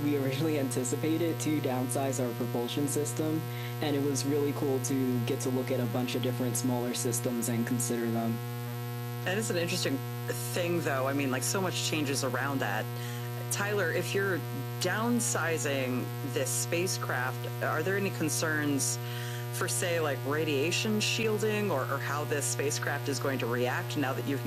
we originally anticipated to downsize our propulsion system, and it was really cool to get to look at a bunch of different smaller systems and consider them. That is an interesting thing, though. I mean, like, so much changes around that. Tyler, if you're downsizing this spacecraft, are there any concerns for, say, like radiation shielding or how this spacecraft is going to react now that you've